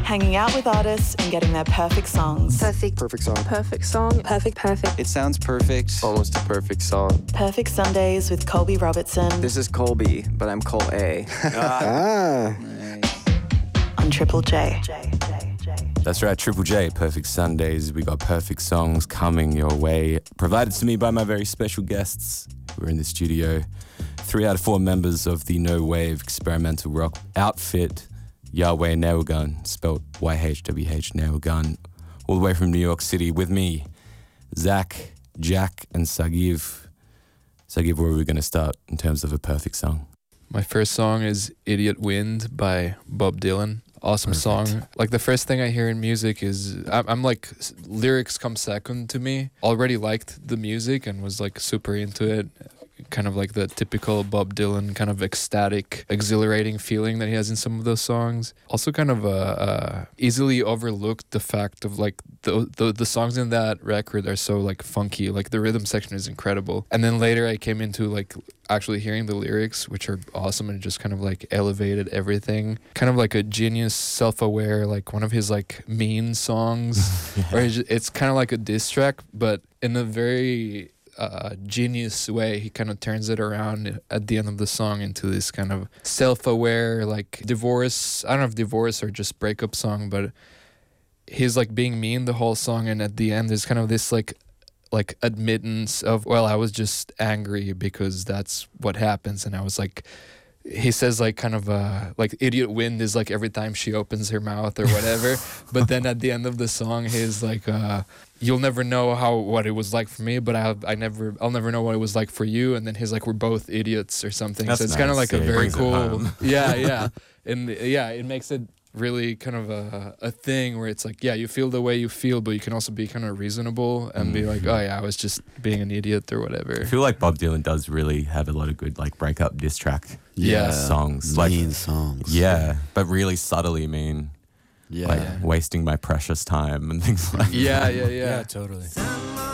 hanging out with artists and getting their perfect songs. Perfect song. Perfect song. Perfect. It sounds perfect. Almost a perfect song. Perfect Sundays with Colby Robertson This is Colby, but I'm Cole A. Nice. on Triple J. That's right, Triple J, Perfect Sundays. We got perfect songs coming your way, provided to me by my very special guests who are in the studio. 3 out of 4 members of the No Wave experimental rock outfit, Yahweh Nailgun, spelled YHWH Nailgun, all the way from New York City with me, Zach, Jack, and Sagiv. Sagiv, where are we going to start in terms of a perfect song? My first song is Idiot Wind by Bob Dylan. Awesome song. Like the first thing I hear in music is, I'm like, lyrics come second to me. Already liked the music and was like super into it. Kind of like the typical Bob Dylan kind of ecstatic, exhilarating feeling that he has in some of those songs. Also kind of easily overlooked the fact of like the songs in that record are so like funky. Like the rhythm section is incredible. And then later I came into like actually hearing the lyrics, which are awesome and just kind of like elevated everything. Kind of like a genius, self-aware, like one of his like mean songs. Or it's kind of like a diss track, but in a very genius way. He kind of turns it around at the end of the song into this kind of self-aware, like divorce, I don't know if divorce or just breakup song, but he's like being mean the whole song, and at the end there's kind of this like admittance of, well, I was just angry because that's what happens. And I was like, he says like kind of like Idiot Wind is like every time she opens her mouth or whatever. But then at the end of the song he's like, you'll never know what it was like for me, but I'll never know what it was like for you. And then he's like, we're both idiots or something. That's so it's nice. kind of like a Yeah, very brings it cool home. yeah and yeah, it makes it really kind of a thing where it's like, yeah, you feel the way you feel, but you can also be kind of reasonable and be like, oh yeah, I was just being an idiot or whatever. I feel like Bob Dylan does really have a lot of good like breakup diss track songs. Mean songs. Yeah, but really subtly mean. Yeah. Like wasting my precious time and things like that. Yeah. Yeah, totally.